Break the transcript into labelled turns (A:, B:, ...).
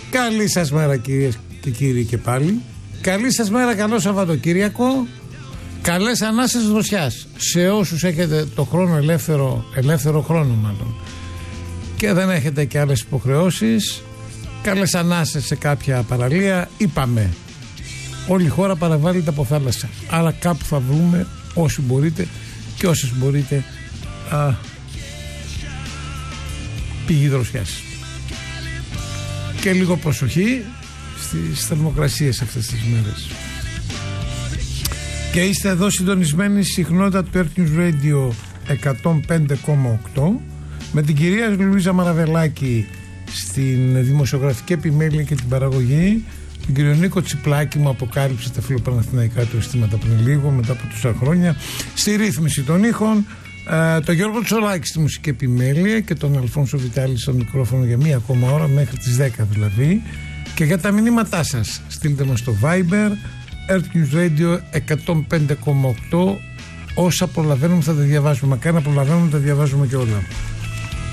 A: Καλή σας μέρα κυρίες και κύριοι και πάλι. Καλή σας μέρα, καλό Σαββατοκύριακο. Καλές ανάσες δροσιάς σε όσους έχετε το χρόνο ελεύθερο χρόνο μάλλον και δεν έχετε και άλλες υποχρεώσεις. Καλές ανάσες σε κάποια παραλία. Είπαμε, όλη η χώρα παραβάλλεται από θάλασσα, άρα κάπου θα βρούμε όσοι μπορείτε και όσες μπορείτε πηγή δροσιάς. Και λίγο προσοχή στις θερμοκρασίες αυτές τις μέρες. Και είστε εδώ συντονισμένοι στη συχνότητα του Earth News Radio 105,8 με την κυρία Λουίζα Μαραβελάκη στην δημοσιογραφική επιμέλεια και την παραγωγή, τον κύριο Νίκο Τσιπλάκη, μου αποκάλυψε τα φιλοπαναθηναϊκά του αισθήματα πριν λίγο, μετά από τόσα χρόνια, στη ρύθμιση των ήχων, τον Γιώργο Τσολάκη στη μουσική επιμέλεια και τον Αλφόνσο Βιτάλη στο μικρόφωνο για μία ακόμα ώρα, μέχρι τις 10 δηλαδή. Και για τα μηνύματά σας στείλτε μας στο Viber Earth News Radio 105,8. Όσα προλαβαίνουμε θα τα διαβάζουμε. Μακάρι να προλαβαίνουμε, τα διαβάζουμε και όλα.